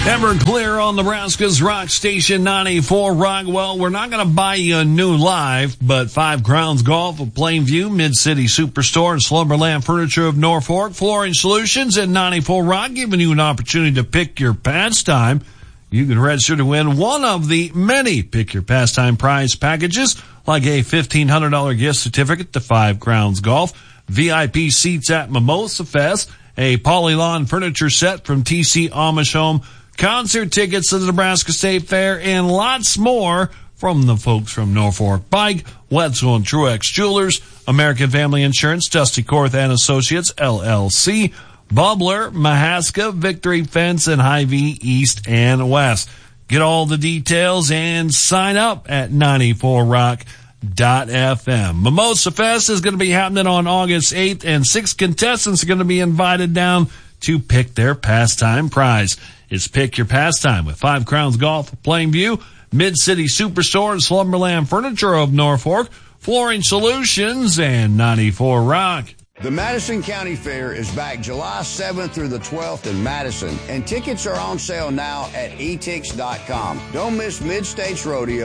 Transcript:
Ever clear on Nebraska's Rock Station 94 Rock. Well, we're not going to buy you a new life, but Five Crowns Golf of Plainview, Mid-City Superstore, and Slumberland Furniture of Norfolk, Flooring Solutions, and 94 Rock, giving you an opportunity to pick your pastime. You can register to win one of the many Pick Your Pastime prize packages, like a $1,500 gift certificate to Five Crowns Golf, VIP seats at Mimosa Fest, a Polylawn furniture set from TC Amish Home, concert tickets to the Nebraska State Fair, and lots more from the folks from Norfolk Bike, Wetzel and Truex Jewelers, American Family Insurance, Dusty Korth and Associates, LLC, Bubbler, Mahaska, Victory Fence, and Hy-Vee East and West. Get all the details and sign up at 94rock.fm. Mimosa Fest is going to be happening on August 8th, and 6 contestants are going to be invited down to pick their pastime prize. It's Pick Your Pastime with Five Crowns Golf of Plainview, Mid-City Superstore, and Slumberland Furniture of Norfolk, Flooring Solutions, and 94 Rock. The Madison County Fair is back July 7th through the 12th in Madison, and tickets are on sale now at etix.com. Don't miss Mid-States Rodeo